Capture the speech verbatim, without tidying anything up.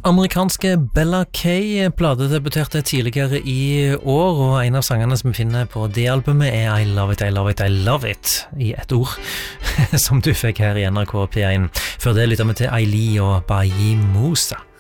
Amerikanske Bella Kay platedebuterte tidligere i år, og en av sangene som vi finner på det albumet er I Love It, I Love It, I Love It, i ett ord, som du fikk her i N R K P én. Før det lytter vi til Ailey og Bayi Musa.